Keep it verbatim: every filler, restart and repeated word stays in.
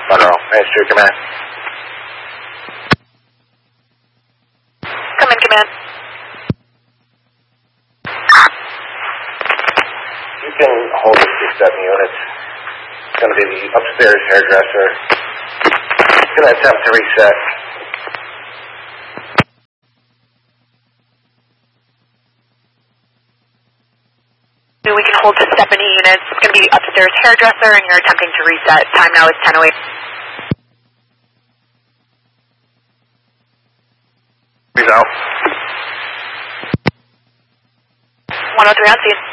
Monroe, Main Street Command. Come in, Command. You can hold it to seven units. It's going to be the upstairs hairdresser. It's going to attempt to reset. We can hold to seventy units. It's going to be the upstairs hairdresser, and you're attempting to reset. Time now is ten oh eight. He's out. one oh three on scene.